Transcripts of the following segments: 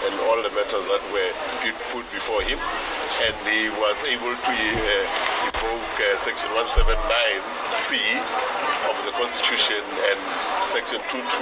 and all the matters that were put before him, and he was able to evoke Section 179C of the Constitution and Section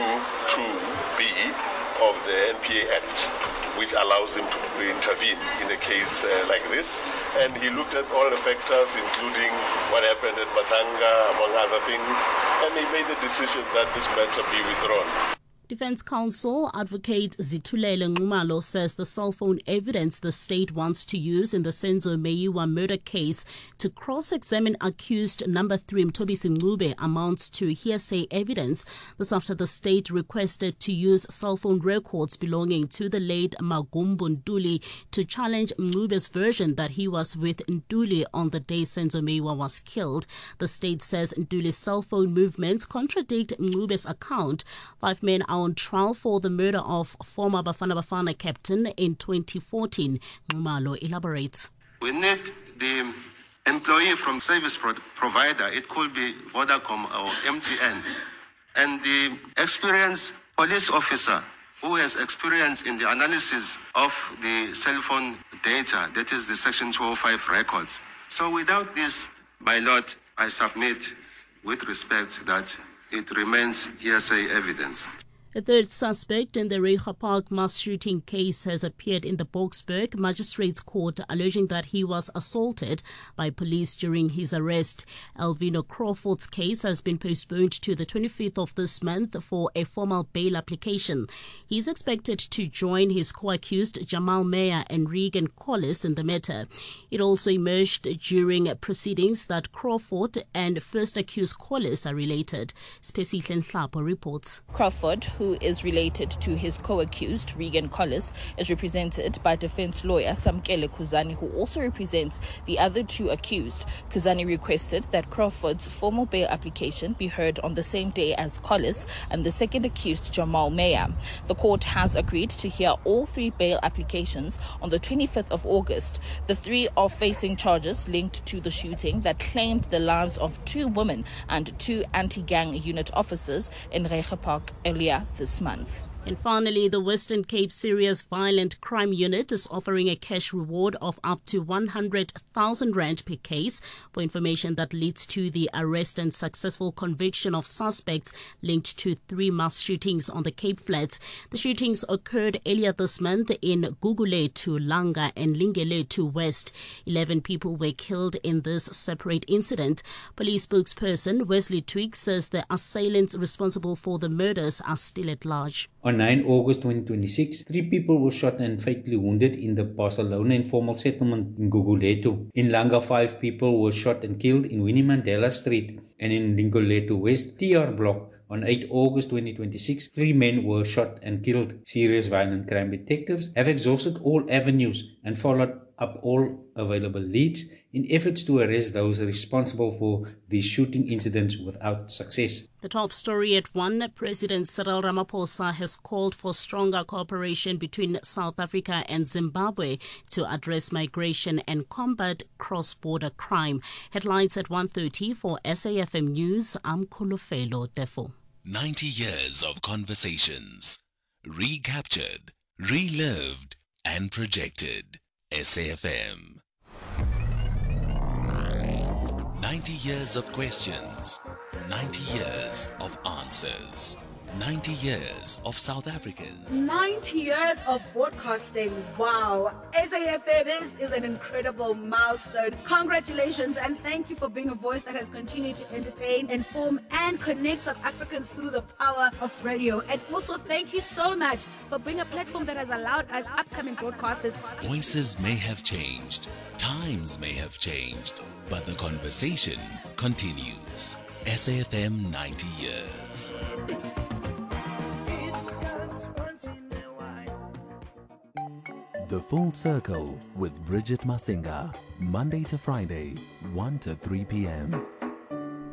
222B of the NPA Act, which allows him to intervene in a case like this. And he looked at all the factors, including what happened at Matanga, among other things, and he made the decision that this matter be withdrawn. Defense Counsel Advocate Zithulele Nxumalo says the cell phone evidence the state wants to use in the Senzo Meyiwa murder case to cross-examine accused number 3 Mthobisi Ncube amounts to hearsay evidence. This after the state requested to use cell phone records belonging to the late Magumbu Ntuli to challenge Ncube's version that he was with Ntuli on the day Senzo Meyiwa was killed. The state says Ntuli's cell phone movements contradict Ncube's account. 5 men are on trial for the murder of former Bafana Bafana captain in 2014. Nxumalo elaborates. We need the employee from service provider. It could be Vodacom or MTN. And the experienced police officer who has experience in the analysis of the cell phone data, that is the Section 205 records. So without this, my lord, I submit with respect that it remains hearsay evidence. A third suspect in the Reiger Park mass shooting case has appeared in the Boksburg Magistrates Court, alleging that he was assaulted by police during his arrest. Elvino Crawford's case has been postponed to the 25th of this month for a formal bail application. He is expected to join his co-accused Jamal Meyer and Regan Collis in the matter. It also emerged during proceedings that Crawford and first accused Collis are related. Spesihle Nhlapo reports. Crawford, who is related to his co-accused, Regan Collis, is represented by defense lawyer Samkele Kuzani, who also represents the other 2 accused. Kuzani requested that Crawford's formal bail application be heard on the same day as Collis and the second accused, Jamal Meyer. The court has agreed to hear all 3 bail applications on the 25th of August. The 3 are facing charges linked to the shooting that claimed the lives of 2 women and 2 anti-gang unit officers in Reiger Park earlier this month. And finally, the Western Cape Serious Violent Crime Unit is offering a cash reward of up to 100,000 rand per case for information that leads to the arrest and successful conviction of suspects linked to 3 mass shootings on the Cape Flats. The shootings occurred earlier this month in Gugulethu, Langa and Lingelethu West. 11 people were killed in this separate incident. Police spokesperson Wesley Twigg says the assailants responsible for the murders are still at large. On 9 August 2026, 3 people were shot and fatally wounded in the Barcelona informal settlement in Gugulethu. In Langa, 5 people were shot and killed in Winnie Mandela Street. And in Lingolethu West TR Block, on 8 August 2026, 3 men were shot and killed. Serious violent crime detectives have exhausted all avenues and followed up all available leads in efforts to arrest those responsible for these shooting incidents without success. The top story at 1, President Cyril Ramaphosa has called for stronger cooperation between South Africa and Zimbabwe to address migration and combat cross-border crime. Headlines at 1:30 for SAFM News. I'm Kulufelo Defo. 90 years of conversations, recaptured, relived, and projected. SAFM. 90 years of questions, 90 years of answers, 90 years of South Africans. 90 years of broadcasting. Wow. SAFM, this is an incredible milestone. Congratulations and thank you for being a voice that has continued to entertain, inform and connect South Africans through the power of radio. And also thank you so much for being a platform that has allowed us upcoming broadcasters. Voices may have changed, times may have changed, but the conversation continues. SAFM 90 years. The Full Circle with Bridget Masinga, Monday to Friday, 1 to 3 p.m.